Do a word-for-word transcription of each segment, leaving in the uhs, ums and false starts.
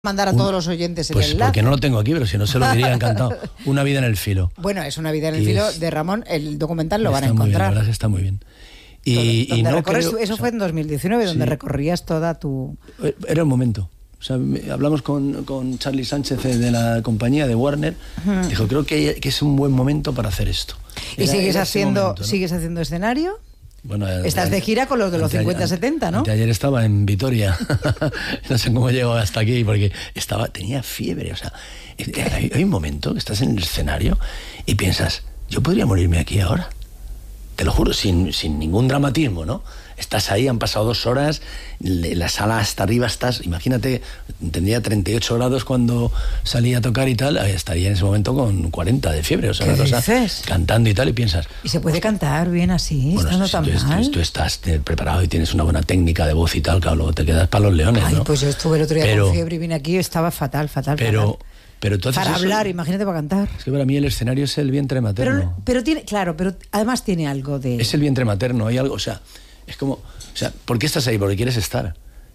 Mandar a un, todos los oyentes el pues enlace. Porque no lo tengo aquí, pero si no se lo diría encantado. Una vida en el filo. Bueno, es Una vida en el y filo es, de Ramón. El documental lo van a encontrar. Muy bien, la verdad encontrar. es que está muy bien. Y, Todo, y no creo, eso o sea, fue en dos mil diecinueve, donde sí. recorrías toda tu... Era el momento. O sea, hablamos con, con Charlie Sánchez de la compañía de Warner. Uh-huh. Dijo, creo que, que es un buen momento para hacer esto. ¿Y era, sigues, era haciendo, momento, ¿no? sigues haciendo escenario? Bueno, Estás de gira con los de los cincuenta setenta, ¿no? Ayer estaba en Vitoria. No sé cómo llego hasta aquí, porque estaba, tenía fiebre. O sea, hay, hay un momento que estás en el escenario y piensas, yo podría morirme aquí ahora. Te lo juro, sin, sin ningún dramatismo, ¿no? Estás ahí, han pasado dos horas, la sala hasta arriba estás, imagínate, tendría treinta y ocho grados cuando salí a tocar y tal, estaría en ese momento con cuarenta de fiebre, o sea, ¿qué una cosa, dices? Cantando y tal, y piensas... ¿Y se puede cantar bien así, bueno, estando si tan tú, mal? Tú, tú estás preparado y tienes una buena técnica de voz y tal, claro, luego te quedas para los leones, Ay, ¿no? pues yo estuve el otro día pero, con fiebre y vine aquí, estaba fatal, fatal, pero, fatal. Pero tú haces para eso, hablar, imagínate para cantar. Es que para mí el escenario es el vientre materno. Pero, pero tiene, claro, pero además tiene algo de... Es el vientre materno, hay algo, o sea, es como, o sea, ¿por qué estás ahí? Porque quieres estar.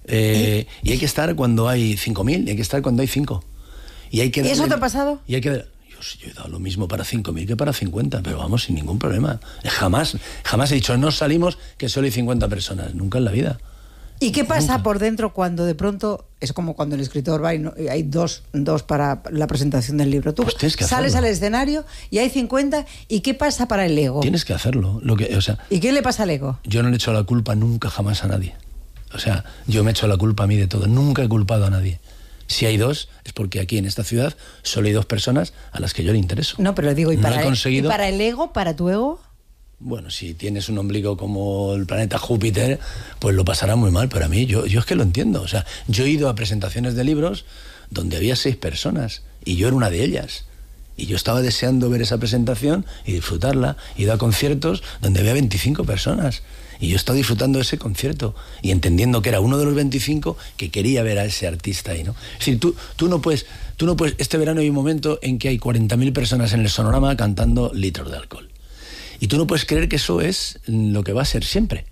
Eh, ¿Y? y hay que estar cuando hay cinco mil, y hay que estar cuando hay cinco. Y hay que darle, ¿Y eso te ha pasado? Y hay que yo, yo he dado lo mismo para cinco mil que para cincuenta, pero vamos, sin ningún problema. Jamás, jamás he dicho, no salimos que solo hay cincuenta personas, nunca en la vida. ¿Y qué pasa Nunca. por dentro cuando de pronto, es como cuando el escritor va y no, hay dos, dos para la presentación del libro? Tú pues tienes que sales hacerlo. al escenario y hay cincuenta, ¿y qué pasa para el ego? Tienes que hacerlo. Lo que, o sea, ¿Y qué le pasa al ego? Yo no le echo la culpa nunca jamás a nadie. O sea, yo me echo la culpa a mí de todo. Nunca he culpado a nadie. Si hay dos, es porque aquí en esta ciudad solo hay dos personas a las que yo le intereso. No, pero digo, ¿y, no para, he conseguido... ¿y para el ego, para tu ego? Bueno, si tienes un ombligo como el planeta Júpiter, pues lo pasará muy mal. Pero a mí, yo, yo es que lo entiendo. O sea, yo he ido a presentaciones de libros donde había seis personas y yo era una de ellas. Y yo estaba deseando ver esa presentación y disfrutarla. He ido a conciertos donde había veinticinco personas y yo estaba disfrutando de ese concierto y entendiendo que era uno de los veinticinco que quería ver a ese artista ahí, ¿no? Es decir, tú, tú no puedes, tú no puedes... Este verano hay un momento en que hay cuarenta mil personas en el Sonorama cantando Litros de Alcohol. Y tú no puedes creer que eso es lo que va a ser siempre.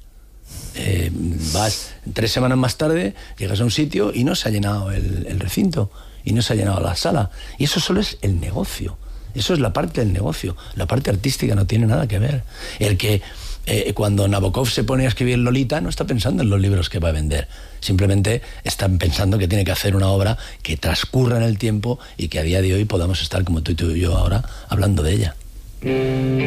Eh, vas tres semanas más tarde, llegas a un sitio y no se ha llenado el, el recinto, y no se ha llenado la sala. Y eso solo es el negocio. Eso es la parte del negocio. La parte artística no tiene nada que ver. El que eh, cuando Nabokov se pone a escribir Lolita no está pensando en los libros que va a vender. Simplemente está pensando que tiene que hacer una obra que transcurra en el tiempo y que a día de hoy podamos estar como tú y tú y yo ahora hablando de ella.